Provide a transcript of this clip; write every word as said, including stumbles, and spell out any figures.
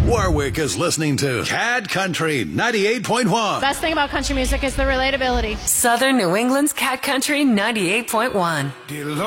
Warwick is listening to Cat Country ninety-eight point one. Best thing about country music is the relatability. Southern New England's Cat Country ninety-eight point one.